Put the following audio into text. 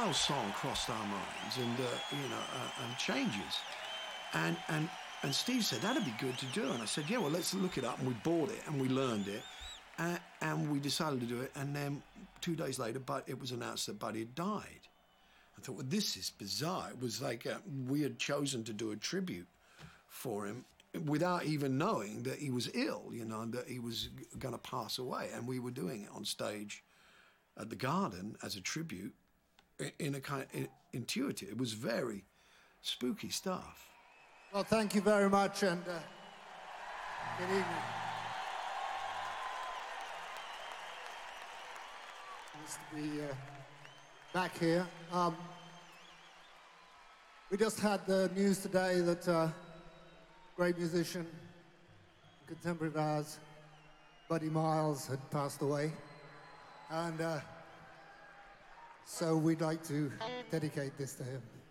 Miles song crossed our minds, and changes, and Steve said that'd be good to do, and I said, yeah, well, let's look it up, and we bought it and we learned it, and we decided to do it, and then 2 days later, it was announced that Buddy had died. I thought, well, this is bizarre. It was like we had chosen to do a tribute for him without even knowing that he was ill, that he was going to pass away. And we were doing it on stage at the Garden as a tribute in a kind of intuitive. It was very spooky stuff. Well, thank you very much, and good evening. Nice to be back here. We just had the news today that great musician, contemporary of ours, Buddy Miles, had passed away. And so we'd like to dedicate this to him.